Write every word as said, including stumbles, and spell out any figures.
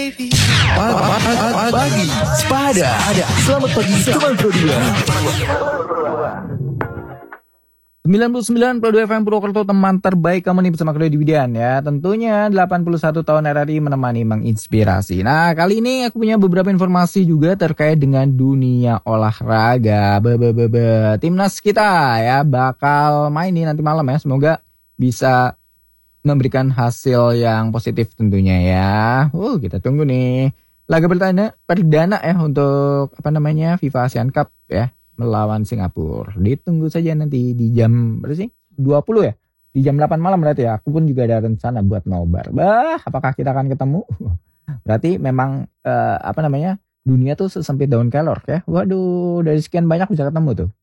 Pagi Sepada ada. Selamat pagi teman Pro dua. sembilan puluh sembilan Pro dua F M Purwokerto, teman terbaik kamu nih bersama Klo Dividan ya. Tentunya delapan puluh satu tahun R R I menemani menginspirasi. Nah, kali ini aku punya beberapa informasi juga terkait dengan dunia olahraga. Be -be -be -be. Timnas kita ya bakal main nih nanti malam ya. Semoga bisa memberikan hasil yang positif tentunya ya. Uh, kita tunggu nih. Laga perdana, perdana ya untuk apa namanya FIFA Asian Cup ya melawan Singapura. Ditunggu saja nanti di jam berapa sih? dua puluh ya? Di jam delapan malam berarti ya. Aku pun juga ada rencana buat nobar. Bah, apakah kita akan ketemu? Berarti memang uh, apa namanya? Dunia tuh sesempit daun kelor ya. Waduh, dari sekian banyak bisa ketemu tuh.